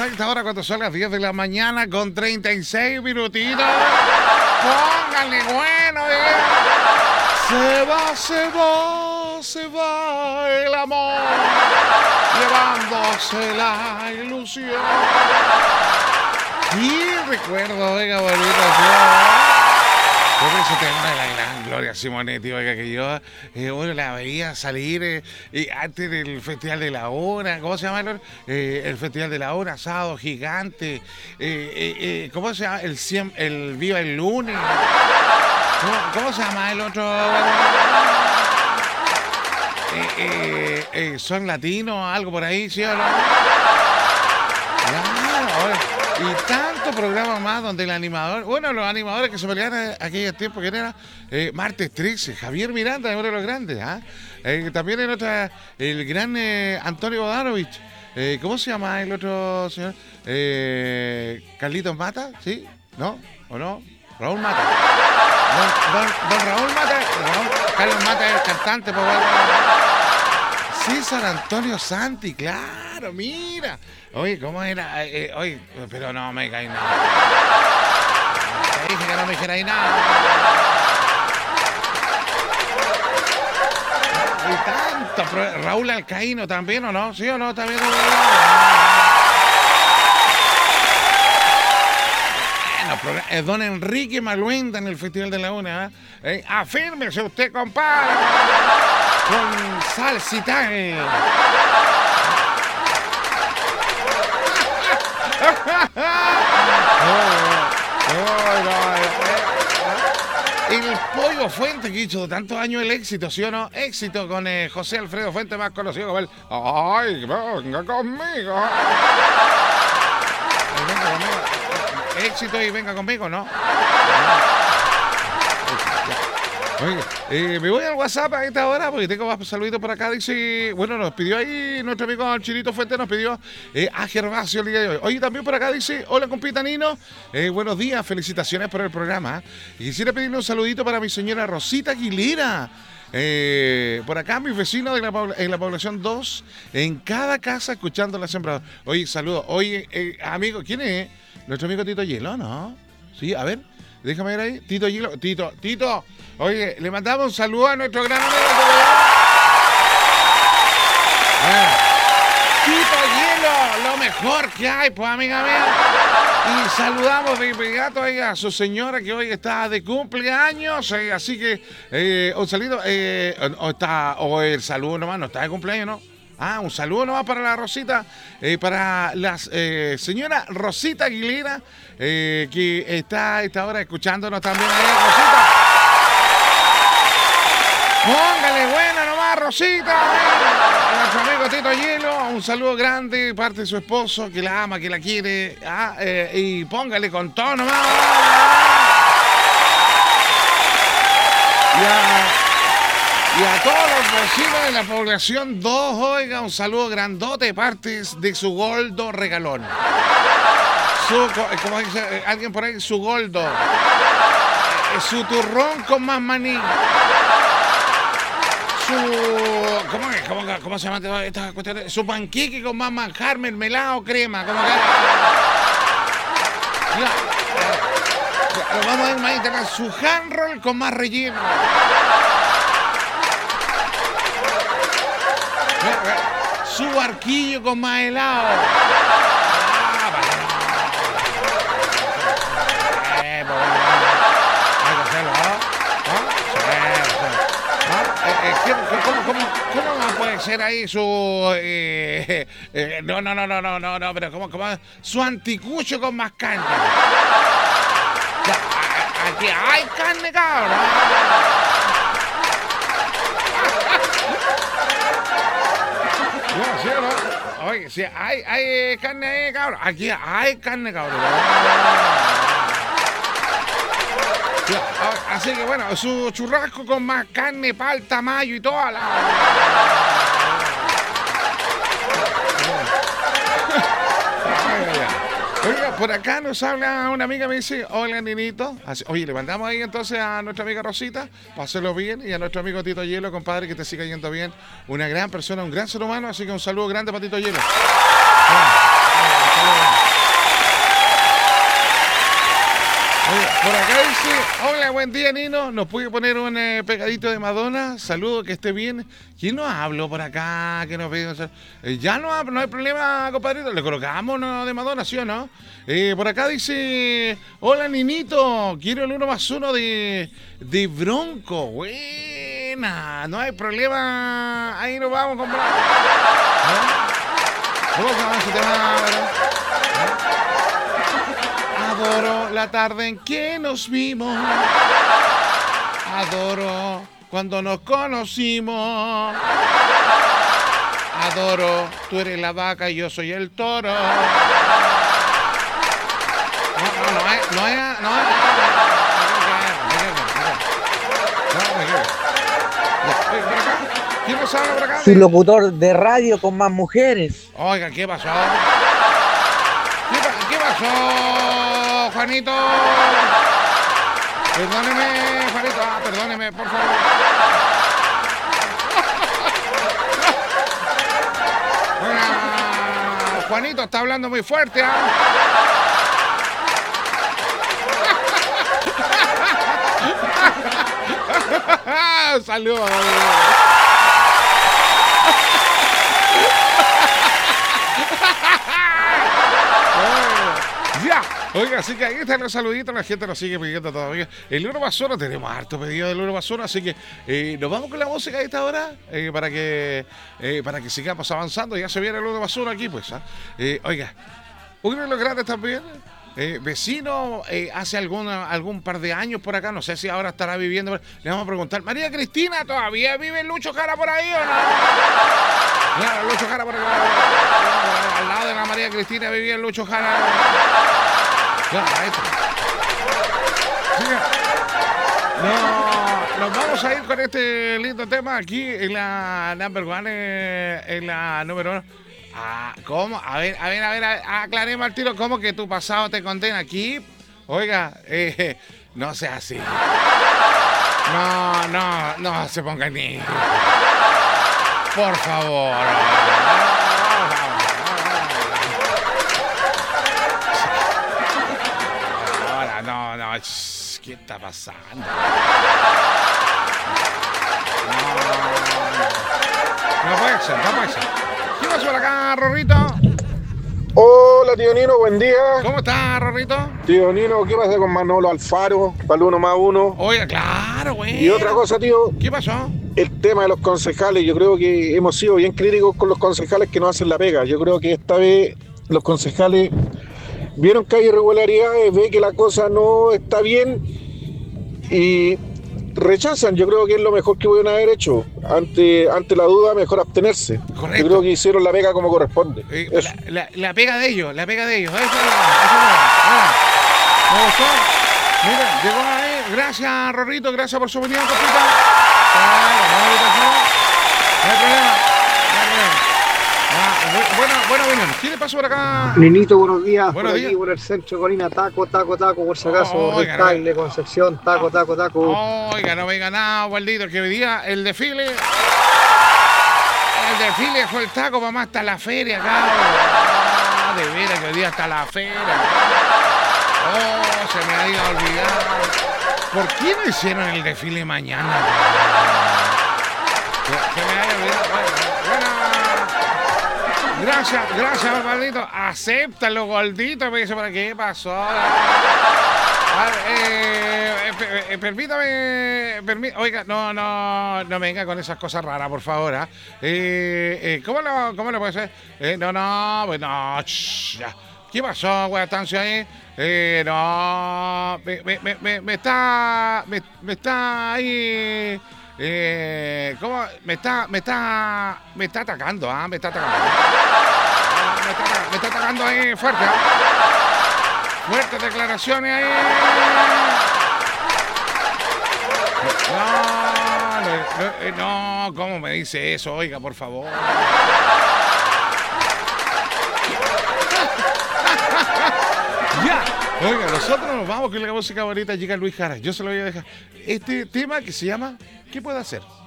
perfecta hora cuando son las 10 de la mañana con 36 minutitos. Póngale bueno, Se va el amor, llevándose la ilusión. Y recuerdo, oiga, bonito, por ese tema de la gran Gloria Simonetti, oiga, que yo, bueno, la veía salir antes del Festival de la Hora, ¿cómo se llama? El Festival de la Hora, Sábado Gigante, ¿cómo se llama? El Viva el Lunes, ¿cómo se llama el otro? Son latinos, algo por ahí, ¿sí o no? Claro, y tantos programas más donde el animador, bueno, los animadores que se pelearon aquellos tiempos, que era Martes 13, Javier Miranda, uno de los grandes, también en otra, el gran Antonio Bodanovich, ¿cómo se llama el otro señor? Carlitos Mata, ¿sí? ¿No? ¿O no? Raúl Mata. Don Raúl Mata, Carlos Mata es el cantante, pues bueno. César Antonio Santi, claro, mira. Oye, ¿cómo era? Oye, pero no me cae nada. Te dije que no me dijerais nada. Y tanto, Raúl Alcaíno también, ¿o no? ¿Sí o no? También. Bueno, es don Enrique Maluenda en el Festival de la Una. Afírmese usted, compadre. Con salsita. El Pollo Fuente, que hizo tantos años el éxito, ¿sí o no? Éxito con José Alfredo Fuente, más conocido como el ¡ay, venga conmigo! Venga conmigo. Éxito y venga conmigo, ¿no? Oye, me voy al WhatsApp a esta hora porque tengo más saluditos por acá. Dice, bueno, nos pidió ahí nuestro amigo Chirito Fuente, nos pidió a Gervasio el día de hoy. Oye, también por acá dice, hola compita Nino, buenos días, felicitaciones por el programa. Y quisiera pedirle un saludito para mi señora Rosita Aguilera. Por acá, mis vecinos en la población 2, en cada casa escuchando la Sembradora. Oye, saludos. Oye, amigo, ¿quién es? Nuestro amigo Tito Hielo, ¿no? Sí, a ver. Déjame ver ahí. Tito Hielo. Tito. Oye, le mandamos un saludo a nuestro gran amigo. Tito Hielo, lo mejor que hay, pues, amiga mía. Y saludamos de inmediato a su señora que hoy está de cumpleaños. Así que, un saludo. O el saludo nomás, no está de cumpleaños, ¿no? Un saludo nomás para la Rosita, para la señora Rosita Aguilera, que está a esta hora escuchándonos también ahí, Rosita. Póngale buena nomás, Rosita. A nuestro amigo Tito Hielo, un saludo grande de parte de su esposo, que la ama, que la quiere. Y póngale con todo nomás. Y a todos los vecinos de la población 2, oiga, un saludo grandote de parte de su Goldo regalón. Como dice alguien por ahí, su Goldo. Su turrón con más maní. ¿Cómo se llama esta cuestión? Su panqueque con más manjar, mermelado, crema. Como que lo vamos a ver más internet. Su hand roll con más relleno. Su barquillo con más helado. ¿Cómo puede ser ahí su no, pero ¿cómo? Su anticucho con más carne? Aquí hay carne, cabrón. ¿Sí o no? Oye, si hay carne ahí, cabrón. Aquí hay carne, cabrón. Así que bueno, su churrasco con más carne, palta, mayo y toda la... Oiga, por acá nos habla una amiga, me dice, hola, Ninito. Oye, le mandamos ahí entonces a nuestra amiga Rosita, páselo bien, y a nuestro amigo Tito Hielo, compadre, que te siga yendo bien. Una gran persona, un gran ser humano, así que un saludo grande para Tito Hielo. Por acá dice, hola, buen día, Nino. ¿Nos puede poner un pegadito de Madonna? Saludo, que esté bien. ¿Quién nos habló por acá? ¿Qué nos pide? Ya no hay problema, compadrito. Le colocamos uno de Madonna, ¿sí o no? Por acá dice, hola, Ninito. Quiero el 1+1 de Bronco. Buena, no hay problema. Ahí nos vamos, compadre. ¿Cómo se llama ese tema? Adoro la tarde en que nos vimos. Adoro cuando nos conocimos. Adoro, tú eres la vaca y yo soy el toro. ¿Quién nos habla por acá? Su locutor de radio con más mujeres. Oiga, ¿qué pasó? ¿Qué pasó, Juanito? Perdóneme, Juanito. Perdóneme, por favor. Bueno, Juanito está hablando muy fuerte, ¿ah? Saludos. Ya, oiga, así que ahí están los saluditos, la gente nos sigue pidiendo todavía. El 1+1, tenemos harto pedido del 1+1, así que nos vamos con la música a esta hora para que sigamos avanzando. Ya se viene el 1+1 aquí, pues. Oiga, uno de los grandes también, vecino, hace algún par de años por acá, no sé si ahora estará viviendo. Le vamos a preguntar, María Cristina, ¿todavía vive Lucho Jara por ahí o no? Claro, Lucho Jara por acá. Al lado de la María Cristina vivía el Lucho Jara. Claro, ahí está. No, nos vamos a ir con este lindo tema aquí en la number one, en la número 1. ¿Cómo? A ver, aclaremos al tiro. ¿Cómo que tu pasado te condena aquí? Oiga, no sea así. No se ponga ni. Por favor. Ahora, no. ¿Qué está pasando? No puede ser. ¿Qué pasó por acá, Rorrito? Hola, tío Nino, buen día. ¿Cómo está, Rorrito? Tío Nino, ¿qué pasa con Manolo Alfaro para el 1+1? Oiga, claro, güey. Y otra cosa, tío, ¿Qué pasó? el tema de los concejales. Yo creo que hemos sido bien críticos con los concejales que no hacen la pega. Yo creo que esta vez los concejales vieron que hay irregularidades, ve que la cosa no está bien y rechazan. Yo creo que es lo mejor que pudieron haber hecho. Ante la duda, mejor abstenerse. Correcto. Yo creo que hicieron la pega como corresponde. La pega de ellos. Eso es me gustó. Mira, llegó ahí. Gracias, Rorrito. Gracias por su opinión, copita. No hay problema. Bueno, ¿qué le pasó por acá? Ninito, buenos días. Buenos por días. aquí, por el centro de Colina, taco, por si acaso. Rectaile, Concepción, taco. Oiga, no venga nada, Waldito, que hoy día el desfile fue el taco, mamá, hasta la feria acá. De veras que hoy día hasta la feria. Se me había olvidado. ¿Por qué no hicieron el desfile mañana? Se me había olvidado. Gracias, Waldito. Acéptalo, Goldito. Me dice, ¿para qué pasó? Permítame. Oiga, no venga con esas cosas raras, por favor. ¿Cómo lo puede ser? Pues no. Ya. ¿Qué pasó, güey? ¿Estancia ahí? No. Me está ahí. ¿Cómo? Me está atacando, me está atacando. Me está atacando ahí fuerte, Fuertes declaraciones ahí. No, ¿cómo me dice eso? Oiga, por favor. Ya. Oiga, nosotros nos vamos con la música bonita. Llega Luis Jara. Yo se lo voy a dejar. Este tema que se llama ¿Qué puedo hacer?